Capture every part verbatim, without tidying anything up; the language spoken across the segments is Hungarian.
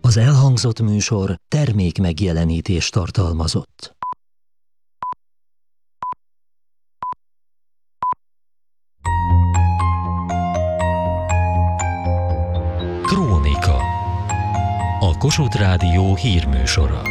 Az elhangzott műsor termék megjelenítést tartalmazott. Krónika. A Kossuth Rádió hírműsora.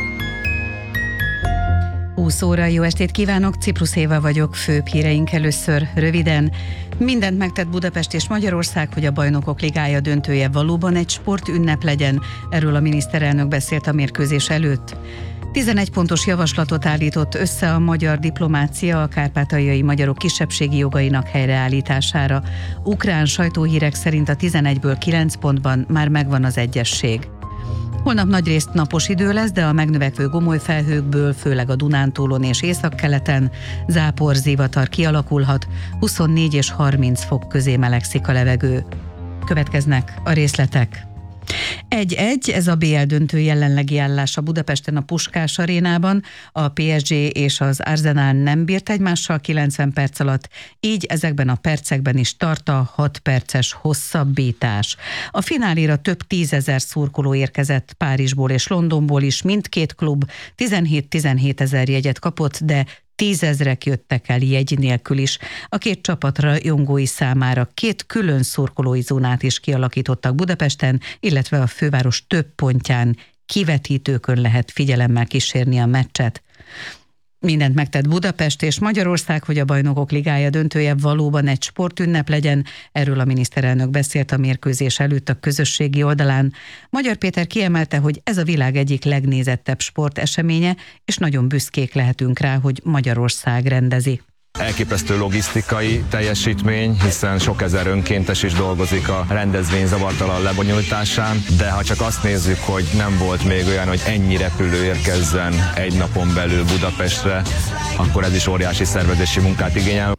húsz óra, jó estét kívánok, Ciprus Éva vagyok, főbb híreink először röviden. Mindent megtett Budapest és Magyarország, hogy a Bajnokok Ligája döntője valóban egy sportünnep legyen. Erről a miniszterelnök beszélt a mérkőzés előtt. tizenegy pontos javaslatot állított össze a magyar diplomácia a kárpátaljai magyarok kisebbségi jogainak helyreállítására. Ukrán sajtóhírek szerint a tizenegyből kilenc pontban már megvan az egyesség. Holnap nagyrészt napos idő lesz, de a megnövekvő gomoly felhőkből, főleg a Dunántúlon és északkeleten zápor, zivatar kialakulhat, huszonnégy és harminc fok közé melegszik a levegő. Következnek a részletek. egy-egy, ez a bé el döntő jelenlegi állása Budapesten a Puskás arénában, a pé es gé és az Arsenal nem bírt egymással kilencven perc alatt, így ezekben a percekben is tart a hat perces hosszabbítás. A fináléra több tízezer szurkoló érkezett Párizsból és Londonból is, mindkét klub tizenhét-tizenhét ezer jegyet kapott, de tízezrek jöttek el jegy nélkül is. A két csapat rajongói számára két külön szurkolói zónát is kialakítottak Budapesten, illetve a főváros több pontján kivetítőkön lehet figyelemmel kísérni a meccset. Mindent megtett Budapest és Magyarország, hogy a Bajnokok Ligája döntője valóban egy sportünnep legyen. Erről a miniszterelnök beszélt a mérkőzés előtt a közösségi oldalán. Magyar Péter kiemelte, hogy ez a világ egyik legnézettebb sporteseménye, és nagyon büszkék lehetünk rá, hogy Magyarország rendezi. Elképesztő logisztikai teljesítmény, hiszen sok ezer önkéntes is dolgozik a rendezvény zavartalan lebonyolításán, de ha csak azt nézzük, hogy nem volt még olyan, hogy ennyi repülő érkezzen egy napon belül Budapestre, akkor ez is óriási szervezési munkát igényel.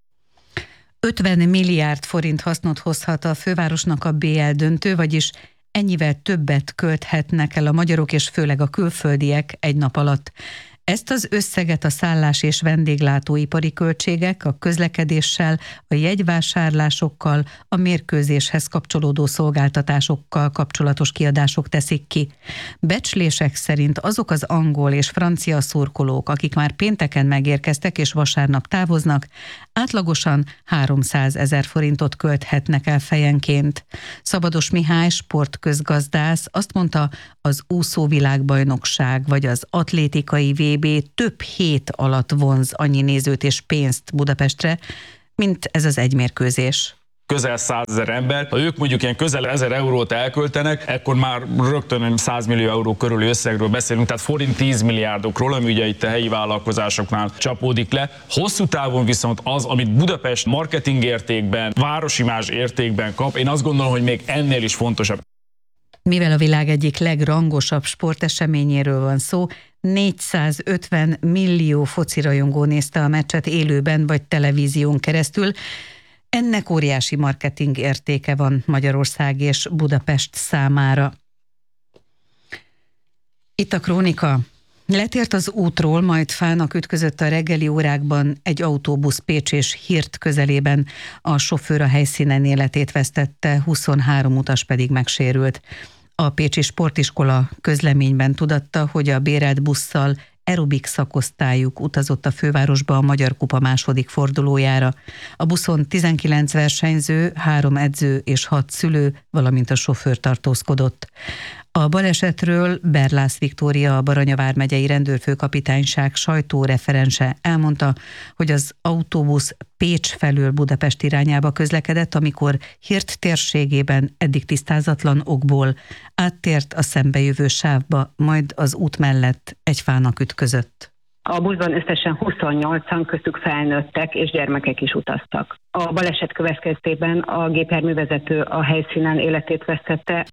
ötven milliárd forint hasznot hozhat a fővárosnak a bé el döntő, vagyis ennyivel többet költhetnek el a magyarok és főleg a külföldiek egy nap alatt. Ezt az összeget a szállás- és vendéglátóipari költségek, a közlekedéssel, a jegyvásárlásokkal, a mérkőzéshez kapcsolódó szolgáltatásokkal kapcsolatos kiadások teszik ki. Becslések szerint azok az angol és francia szurkolók, akik már pénteken megérkeztek és vasárnap távoznak, átlagosan háromszázezer forintot költhetnek el fejenként. Szabados Mihály sportközgazdász azt mondta, az úszóvilágbajnokság vagy az atlétikai vé bé több hét alatt vonz annyi nézőt és pénzt Budapestre, mint ez az egy mérkőzés. Közel százezer ember, ha ők mondjuk ilyen közel ezer eurót elköltenek, akkor már rögtön száz millió euró körüli összegről beszélünk, tehát forint tíz milliárdokról, ami ugye itt a helyi vállalkozásoknál csapódik le. Hosszú távon viszont az, amit Budapest marketing értékben, városimázs értékben kap, én azt gondolom, hogy még ennél is fontosabb. Mivel a világ egyik legrangosabb sporteseményéről van szó, négyszázötven millió focirajongó nézte a meccset élőben vagy televízión keresztül. Ennek óriási marketing értéke van Magyarország és Budapest számára. Itt a Krónika. Letért az útról, majd fának ütközött a reggeli órákban egy autóbusz Pécs és Hirt közelében. A sofőr a helyszínen életét vesztette, huszonhárom utas pedig megsérült. A Pécsi Sportiskola közleményben tudatta, hogy a bérelt busszal aerobik szakosztályuk utazott a fővárosba a Magyar Kupa második fordulójára. A buszon tizenkilenc versenyző, három edző és hat szülő, valamint a sofőr tartózkodott. A balesetről Berlász Viktória, a Baranya vármegyei rendőrfőkapitányság sajtóreferense elmondta, hogy az autóbusz Pécs felől Budapest irányába közlekedett, amikor Hirt térségében eddig tisztázatlan okból áttért a szembejövő sávba, majd az út mellett egy fának ütközött. A buszban összesen huszonnyolcan, köztük felnőttek és gyermekek is utaztak. A baleset következtében a gépjárművezető a helyszínen életét vesztette.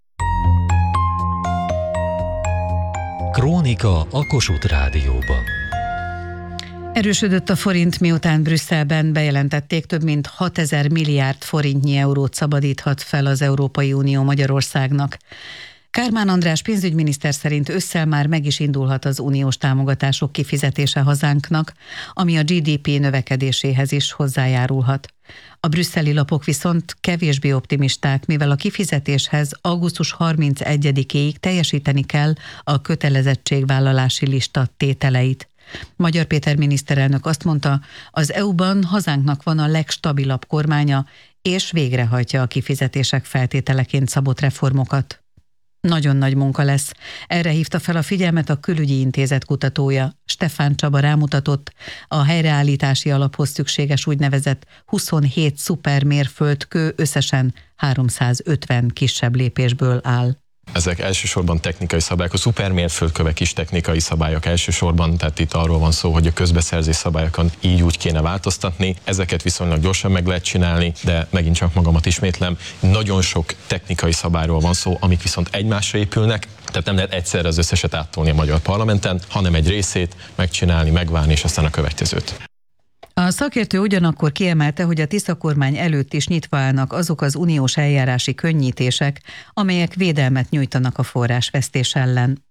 Krónika a Kossuth Rádióban. Erősödött a forint, miután Brüsszelben bejelentették, több mint hatezer milliárd forintnyi eurót szabadíthat fel az Európai Unió Magyarországnak. Kármán András pénzügyminiszter szerint ősszel már meg is indulhat az uniós támogatások kifizetése hazánknak, ami a gé dé pé növekedéséhez is hozzájárulhat. A brüsszeli lapok viszont kevésbé optimisták, mivel a kifizetéshez augusztus harmincegyedikéig teljesíteni kell a kötelezettségvállalási lista tételeit. Magyar Péter miniszterelnök azt mondta, az é u-ban hazánknak van a legstabilabb kormánya, és végrehajtja a kifizetések feltételeként szabott reformokat. Nagyon nagy munka lesz. Erre hívta fel a figyelmet a Külügyi Intézet kutatója. Stefán Csaba rámutatott, a helyreállítási alaphoz szükséges úgynevezett huszonhét szupermérföldkő összesen háromszázötven kisebb lépésből áll. Ezek elsősorban technikai szabályok, a szupermérföldkövek is technikai szabályok elsősorban, tehát itt arról van szó, hogy a közbeszerzés szabályokon így úgy kéne változtatni, ezeket viszonylag gyorsan meg lehet csinálni, de megint csak magamat ismétlem, nagyon sok technikai szabályról van szó, amik viszont egymásra épülnek, tehát nem lehet egyszerre az összeset áttolni a magyar parlamenten, hanem egy részét megcsinálni, megvárni, és aztán a következőt. A szakértő ugyanakkor kiemelte, hogy a Tisza kormány előtt is nyitva állnak azok az uniós eljárási könnyítések, amelyek védelmet nyújtanak a forrásvesztés ellen.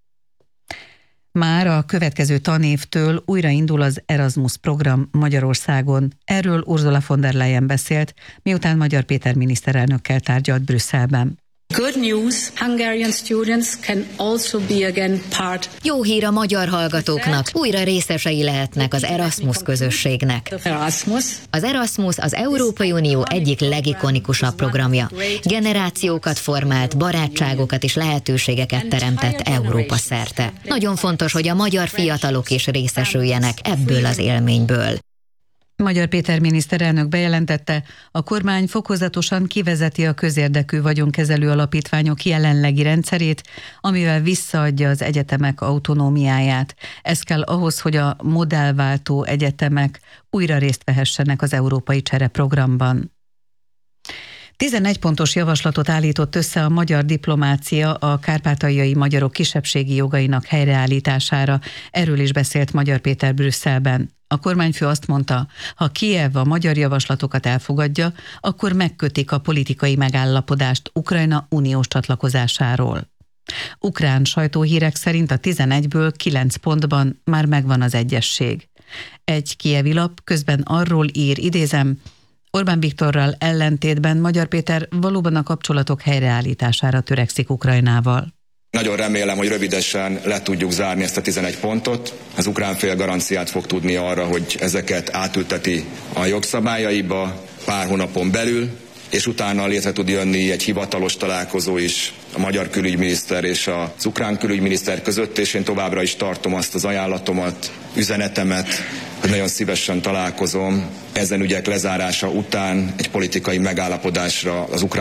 Már a következő tanévtől újraindul az Erasmus program Magyarországon. Erről Ursula von der Leyen beszélt, miután Magyar Péter miniszterelnökkel tárgyalt Brüsszelben. Good news, Hungarian students can also be again part. Jó hír a magyar hallgatóknak, újra részesei lehetnek az Erasmus közösségnek. Erasmus. Az Erasmus az Európai Unió egyik legikonikusabb programja. Generációkat formált, barátságokat és lehetőségeket teremtett Európa szerte. Nagyon fontos, hogy a magyar fiatalok is részesüljenek ebből az élményből. Magyar Péter miniszterelnök bejelentette, a kormány fokozatosan kivezeti a közérdekű vagyonkezelő alapítványok jelenlegi rendszerét, amivel visszaadja az egyetemek autonómiáját. Ez kell ahhoz, hogy a modellváltó egyetemek újra részt vehessenek az európai csereprogramban. tizenegy pontos javaslatot állított össze a magyar diplomácia a kárpátaljai magyarok kisebbségi jogainak helyreállítására. Erről is beszélt Magyar Péter Brüsszelben. A kormányfő azt mondta, ha Kijev a magyar javaslatokat elfogadja, akkor megkötik a politikai megállapodást Ukrajna uniós csatlakozásáról. Ukrán sajtóhírek szerint a tizenegyből kilenc pontban már megvan az egyesség. Egy kijevi lap közben arról ír, idézem, Orbán Viktorral ellentétben Magyar Péter valóban a kapcsolatok helyreállítására törekszik Ukrajnával. Nagyon remélem, hogy rövidesen le tudjuk zárni ezt a tizenegy pontot. Az ukrán fél garanciát fog tudni arra, hogy ezeket átülteti a jogszabályaiba pár hónapon belül, és utána létre tud jönni egy hivatalos találkozó is a magyar külügyminiszter és az ukrán külügyminiszter között, és én továbbra is tartom azt az ajánlatomat, üzenetemet, hogy nagyon szívesen találkozom ezen ügyek lezárása után egy politikai megállapodásra az ukrán